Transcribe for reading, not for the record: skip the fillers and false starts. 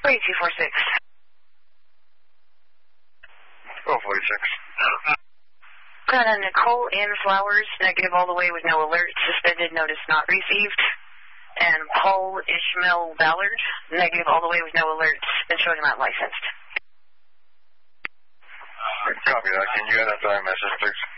3246. 1246. Got a Nicole Ann Flowers, negative all the way with no alert, suspended, notice not received. And Paul Ishmael Ballard, negative all the way with no alerts, and showing not licensed. Copy that. Can you identify message, please?